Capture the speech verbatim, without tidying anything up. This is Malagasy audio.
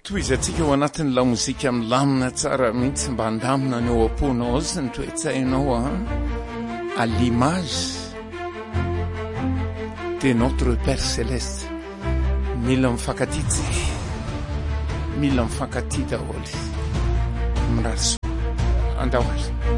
toizatsika ho anatin'ny lamozika milamina tsara mihitsy mba handamina ny eo am-ponao sy ny toetsainao a à l'image de notre Père Céleste. Mila mifankatitsy, mila mifankaty daholo. Mirarso andahoary.